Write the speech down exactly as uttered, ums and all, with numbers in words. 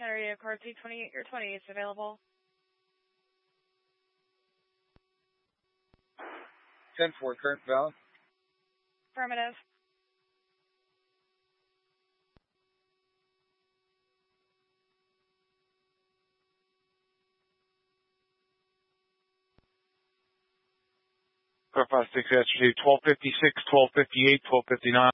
area code T twenty-eight, your twenty is available. ten four, current valid. Affirmative. Car five six, twelve fifty-six, twelve fifty-eight, twelve fifty-nine.